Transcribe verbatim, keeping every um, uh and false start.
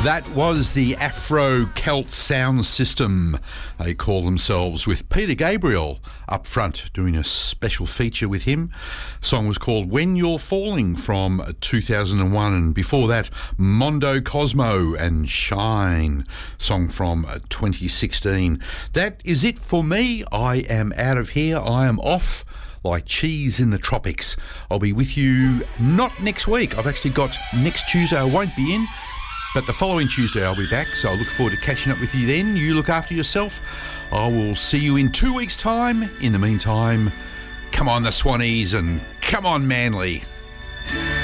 That was the Afro-Celt Sound System, they call themselves, with Peter Gabriel up front doing a special feature with him. The song was called When You're Falling from two thousand one, and before that Mondo Cosmo and Shine, song from twenty sixteen. That is it for me. I am out of here. I am off like cheese in the tropics. I'll be with you not next week. I've actually got next Tuesday I won't be in, but the following Tuesday I'll be back, so I look forward to catching up with you then. You look after yourself. I will see you in two weeks' time. In the meantime, come on the Swannies and come on Manly.